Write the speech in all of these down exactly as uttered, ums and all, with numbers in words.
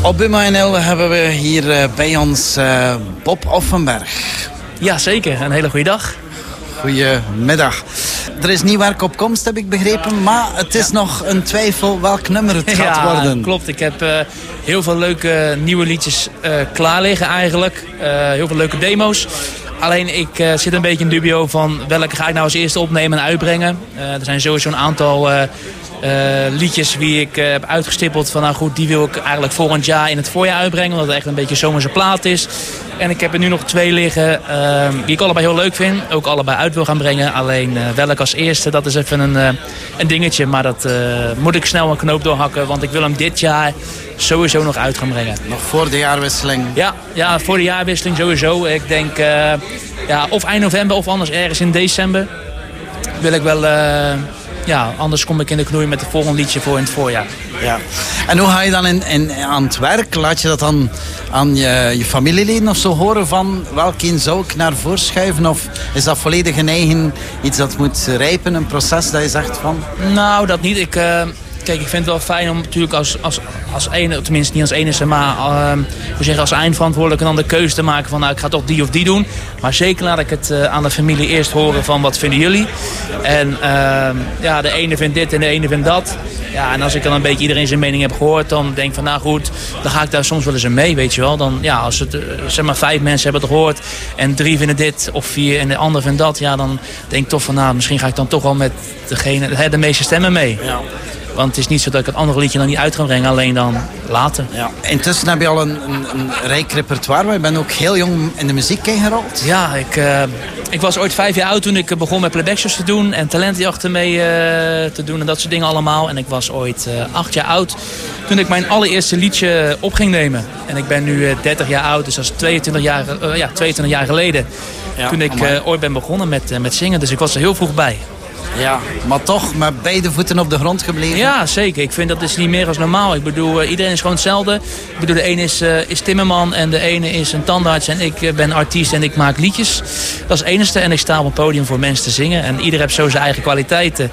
Op Buma N L hebben we hier uh, bij ons uh, Bob Offenberg. Ja, zeker. Een hele goede dag. Goedemiddag. Er is nieuw werk op komst, heb ik begrepen. Maar het is ja. nog een twijfel welk nummer het gaat ja, worden. Klopt. Ik heb uh, heel veel leuke nieuwe liedjes uh, klaar liggen eigenlijk. Uh, heel veel leuke demo's. Alleen ik uh, zit een beetje in dubio van welke ga ik nou als eerste opnemen en uitbrengen. Uh, er zijn sowieso een aantal uh, uh, liedjes die ik uh, heb uitgestippeld van nou goed, die wil ik eigenlijk volgend jaar in het voorjaar uitbrengen. Omdat het echt een beetje zomerse plaat is. En ik heb er nu nog twee liggen uh, die ik allebei heel leuk vind. Ook allebei uit wil gaan brengen. Alleen uh, welk als eerste, dat is even een, uh, een dingetje. Maar dat uh, moet ik snel een knoop doorhakken. Want ik wil hem dit jaar sowieso nog uit gaan brengen. Nog voor de jaarwisseling? Ja, ja voor de jaarwisseling sowieso. Ik denk uh, ja, of eind november of anders ergens in december. Wil ik wel... Uh, ja, anders kom ik in de knoei met het volgende liedje voor in het voorjaar. Ja. En hoe ga je dan in, in, aan het werk? Laat je dat dan aan je, je familieleden of zo horen van welke zou ik naar voren schuiven? Of is dat volledig een eigen iets dat moet rijpen, een proces dat je zegt van... Nou, dat niet. Ik... Uh... Kijk, ik vind het wel fijn om natuurlijk als, als, als ene, tenminste niet als enige, maar uh, hoe zeggen, als eindverantwoordelijke dan de keuze te maken van nou ik ga toch die of die doen. Maar zeker laat ik het uh, aan de familie eerst horen van wat vinden jullie. En uh, ja, de ene vindt dit en de ene vindt dat. Ja, en als ik dan een beetje iedereen zijn mening heb gehoord, dan denk ik van nou goed, dan ga ik daar soms wel eens in mee, weet je wel. Dan ja, als het uh, zeg maar vijf mensen hebben het gehoord en drie vinden dit of vier en de ander vindt dat, ja dan denk ik toch van nou misschien ga ik dan toch wel met degene, de meeste stemmen mee. Ja. Want het is niet zo dat ik het andere liedje dan niet uit ga brengen, alleen dan later. Ja. Intussen heb je al een, een, een rijk repertoire, maar je bent ook heel jong in de muziek ingerold. Ja, ik, uh, ik was ooit vijf jaar oud toen ik begon met playbackshows te doen en talentenjachten mee uh, te doen en dat soort dingen allemaal. En ik was ooit uh, acht jaar oud toen ik mijn allereerste liedje op ging nemen. En ik ben nu uh, dertig jaar oud, dus dat is tweeëntwintig jaar, uh, ja, tweeëntwintig jaar geleden. Ja, toen ik uh, ooit ben begonnen met, uh, met zingen, dus ik was er heel vroeg bij. Ja, maar toch met beide voeten op de grond gebleven? Ja, zeker. Ik vind dat is niet meer als normaal. Ik bedoel, uh, iedereen is gewoon hetzelfde. Ik bedoel, de ene is, uh, is timmerman en de ene is een tandarts en ik uh, ben artiest en ik maak liedjes. Dat is het enige. En ik sta op een podium voor mensen te zingen. En ieder heeft zo zijn eigen kwaliteiten.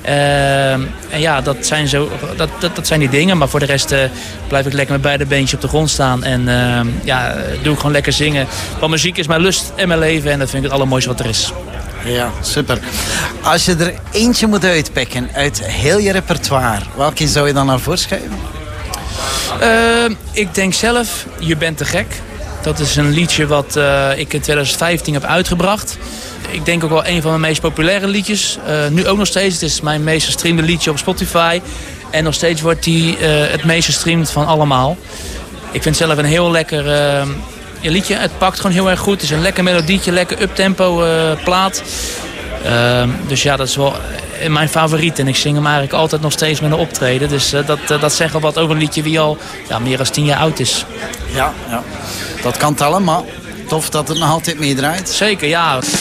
Uh, en ja, dat zijn, zo, dat, dat, dat zijn die dingen. Maar voor de rest uh, blijf ik lekker met beide beentjes op de grond staan. En uh, ja, doe ik gewoon lekker zingen. Want muziek is mijn lust en mijn leven. En dat vind ik het allermooiste wat er is. Ja, super. Als je er eentje moet uitpikken uit heel je repertoire, welke zou je dan naar voren schuiven? Uh, ik denk zelf, Je bent te gek. Dat is een liedje wat uh, ik in twintig vijftien heb uitgebracht. Ik denk ook wel een van mijn meest populaire liedjes. Uh, nu ook nog steeds. Het is mijn meest gestreamde liedje op Spotify. En nog steeds wordt die uh, het meest gestreamd van allemaal. Ik vind het zelf een heel lekker... Uh, Je liedje, het pakt gewoon heel erg goed. Het is een lekker melodietje, lekker uptempo uh, plaat. Uh, dus ja, dat is wel mijn favoriet. En ik zing hem eigenlijk altijd nog steeds met een optreden. Dus uh, dat, uh, dat zegt al wat over een liedje die al ja, meer dan tien jaar oud is. Ja, ja, dat kan tellen, maar tof dat het nog altijd meedraait. Zeker, ja.